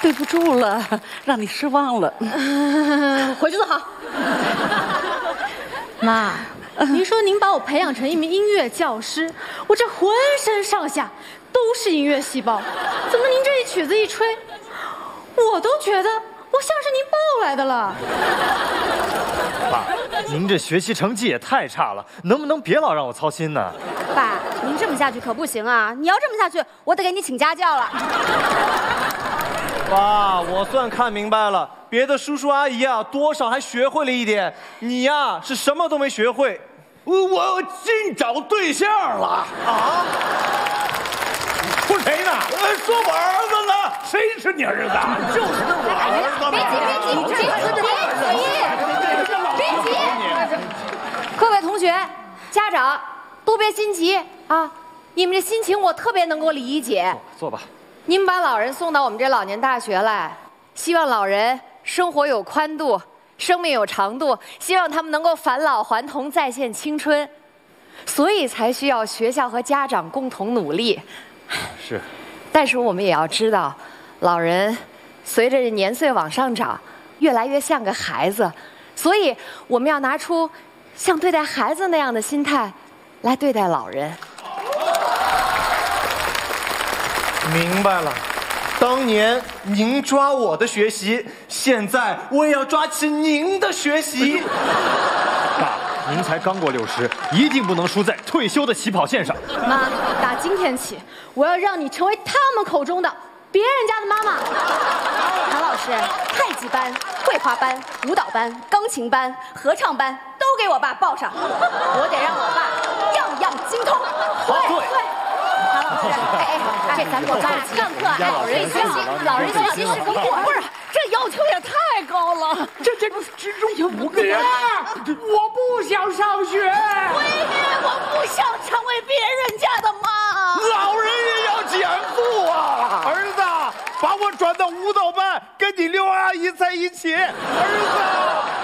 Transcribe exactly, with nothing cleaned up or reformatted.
对不住了，让你失望了。 嗯、回去坐好。妈，您说您把我培养成一名音乐教师，我这浑身上下都是音乐细胞，怎么您这一曲子一吹，我都觉得我像是您抱来的了。 爸，您这学习成绩也太差了，能不能别老让我操心呢？ 爸，您这么下去可不行啊！你要这么下去，我得给你请家教了。 爸，我算看明白了，别的叔叔阿姨啊，多少还学会了一点，你呀是什么都没学会。 我我净找对象了啊！说谁呢？呃，说我儿子呢？谁是你儿子？就是我儿子。 别急，别急，别急，别急，别急！各位同学、家长都别心急啊！你们这心情我特别能够理解。 坐吧。 你们把老人送到我们这老年大学来，希望老人生活有宽度，生命有长度，希望他们能够返老还童，再现青春，所以才需要学校和家长共同努力。 是， 但是我们也要知道，老人随着年岁往上涨，越来越像个孩子，所以我们要拿出像对待孩子那样的心态来对待老人。 明白了，当年您抓我的学习，现在我也要抓起您的学习。 爸，您才刚过六十，一定不能输在退休的起跑线上。 妈，打今天起，我要让你成为他们口中的别人家的妈妈。 唐老师，太极班、绘画班、舞蹈班、钢琴班、合唱班都给我爸报上，我得让我爸样样精通。 对。 唐老师，哎哎，这咱我爸上课，哎，老人学习，老人学习是功课， 不是，这要求也太高了。 这这之中五个人，我不想上学。 闺女，我不想成为别人家的妈。 老人也要减负啊！儿子，把我转到舞蹈班，跟你六阿姨在一起。儿子。